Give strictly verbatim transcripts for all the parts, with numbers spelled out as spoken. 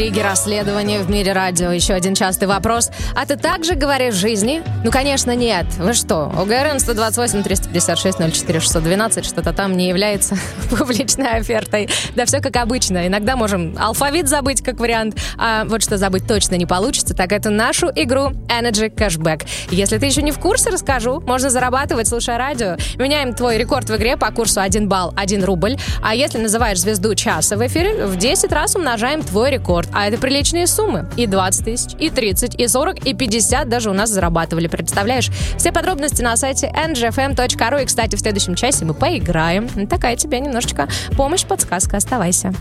Интриги, расследования в мире радио. Еще один частый вопрос. А ты также говоришь жизни? Ну, конечно, нет. Вы что? ОГРН сто двадцать восемь триста пятьдесят шесть ноль четыре шестьсот двенадцать что-то там не является публичной офертой. Да все как обычно. Иногда можем алфавит забыть как вариант. А вот что забыть точно не получится, так это нашу игру Energy Cashback. Если ты еще не в курсе, расскажу. Можно зарабатывать, слушая радио. Меняем твой рекорд в игре по курсу один балл, один рубль. А если называешь звезду часа в эфире, в десять раз умножаем твой рекорд. А это приличные суммы. И двадцать тысяч, и тридцать, и сорок, и пятьдесят даже у нас зарабатывали. Представляешь? Все подробности на сайте эн джи эф эм точка ру. И, кстати, в следующем часе мы поиграем. Такая тебе немножечко помощь, подсказка. Оставайся.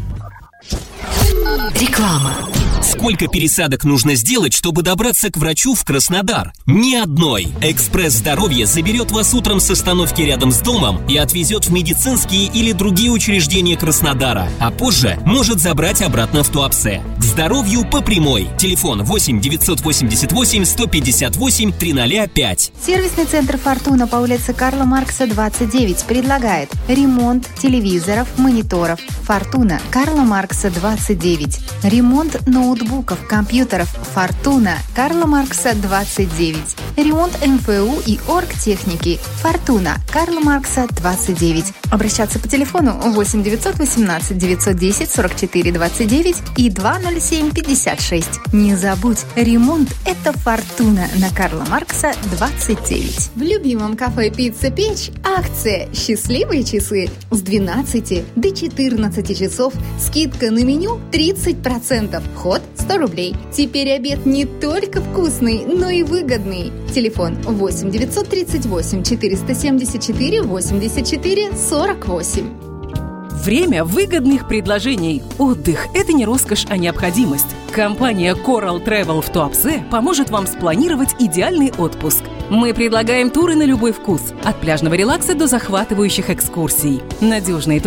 Реклама. Сколько пересадок нужно сделать, чтобы добраться к врачу в Краснодар? Ни одной. Экспресс здоровья заберет вас утром с остановки рядом с домом и отвезет в медицинские или другие учреждения Краснодара, а позже может забрать обратно в Туапсе. К здоровью по прямой. Телефон восемь девятьсот восемьдесят восемь сто пятьдесят восемь триста пять. Сервисный центр «Фортуна» по улице Карла Маркса, двадцать девять предлагает ремонт телевизоров, мониторов. «Фортуна», Карла Маркса, двадцать девять. Ремонт ноутбуков, компьютеров. «Фортуна», Карла Маркса, двадцать девять. Ремонт эм эф у и оргтехники. «Фортуна», Карла Маркса, двадцать девять. Обращаться по телефону восемь девятьсот восемнадцать девятьсот десять сорок четыре двадцать девять и два ноль семь пятьдесят шесть. Не забудь, ремонт – это «Фортуна» на Карла Маркса, двадцать девять. В любимом кафе «Пицца Печь» акция «Счастливые часы» с двенадцати до четырнадцати часов. Скидка на меню тридцать процентов. Вход сто рублей. Теперь обед не только вкусный, но и выгодный. Телефон восемь девятьсот тридцать восемь четыреста семьдесят четыре восемьдесят четыре сорок восемь. Время выгодных предложений. Отдых – это не роскошь, а необходимость. Компания Coral Travel в Туапсе поможет вам спланировать идеальный отпуск. Мы предлагаем туры на любой вкус. От пляжного релакса до захватывающих экскурсий. Надежные туры